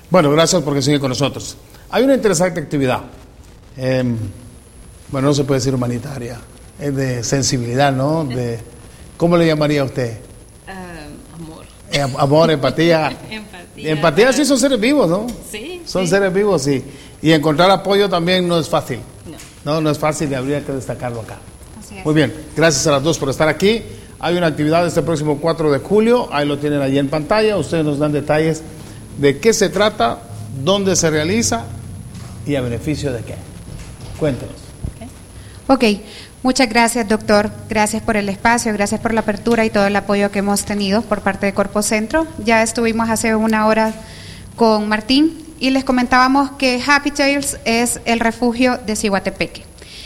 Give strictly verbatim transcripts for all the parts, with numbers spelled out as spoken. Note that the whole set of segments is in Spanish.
Bueno, gracias porque sigue con nosotros. Hay una interesante actividad. Eh, bueno, no se puede decir humanitaria. Es de sensibilidad, ¿no? De, ¿cómo le llamaría a usted? Uh, amor. Eh, amor, empatía. empatía. Empatía sí son seres vivos, ¿no? Sí. Son sí. seres vivos, sí. Y encontrar apoyo también no es fácil. No. No, no es fácil y habría que destacarlo acá. Así es. Muy bien, gracias a las dos por estar aquí. Hay una actividad este próximo cuatro de julio, ahí lo tienen allí en pantalla. Ustedes nos dan detalles de qué se trata, dónde se realiza y a beneficio de qué. Cuéntenos. Ok, muchas gracias, doctor. Gracias por el espacio, gracias por la apertura y todo el apoyo que hemos tenido por parte de Corpo Centro. Ya estuvimos hace una hora con Martín y les comentábamos que Happy Tales es el refugio de Ciguatepeque.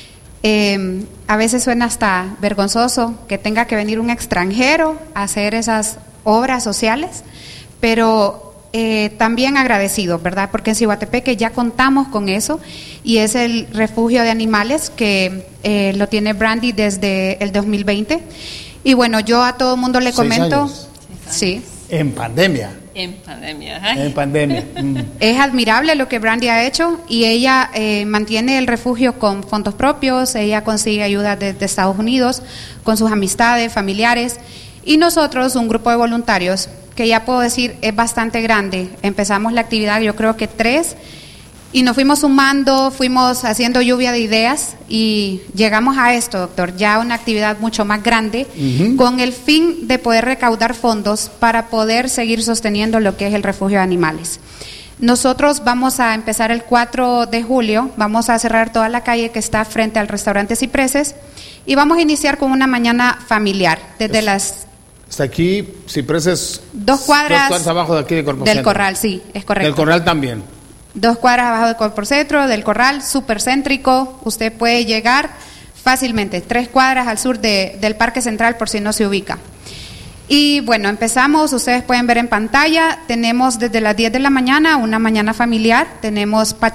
Eh, a veces suena hasta vergonzoso que tenga que venir un extranjero a hacer esas obras sociales, pero eh, también agradecido, ¿verdad? Porque en Ciguatepeque ya contamos con eso y es el refugio de animales que eh, lo tiene Brandy desde el dos mil veinte. Y bueno, yo a todo el mundo le comento, Seis años. sí. En pandemia. En pandemia. Ay. En pandemia. Mm. Es admirable lo que Brandy ha hecho y ella eh, mantiene el refugio con fondos propios, ella consigue ayuda desde Estados Unidos con sus amistades, familiares y nosotros, un grupo de voluntarios que ya puedo decir es bastante grande. Empezamos la actividad, yo creo que tres, y nos fuimos sumando, fuimos haciendo lluvia de ideas y llegamos a esto, doctor, ya una actividad mucho más grande, uh-huh. con el fin de poder recaudar fondos para poder seguir sosteniendo lo que es el refugio de animales. Nosotros vamos a empezar el cuatro de julio, vamos a cerrar toda la calle que está frente al restaurante Cipreses y vamos a iniciar con una mañana familiar, desde es, las... Está aquí, Cipreses... Dos cuadras, dos cuadras abajo de aquí de Corpo del Centro. Corral, sí, es correcto. Del Corral también. Dos cuadras abajo del Corpo Centro, del Corral, súper céntrico, usted puede llegar fácilmente, tres cuadras al sur de, del Parque Central por si no se ubica. Y bueno, empezamos, ustedes pueden ver en pantalla, tenemos desde las diez de la mañana una mañana familiar, tenemos